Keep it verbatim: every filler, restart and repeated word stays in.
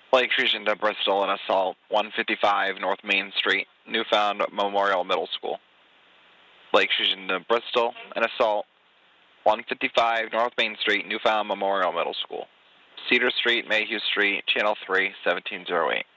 Lake Fusion to Bristol and assault one fifty-five North Main Street, Newfound Memorial Middle School. Lake Fusion to Bristol and assault one fifty-five North Main Street, Newfound Memorial Middle School. Cedar Street, Mayhew Street, Channel three, seventeen oh eight.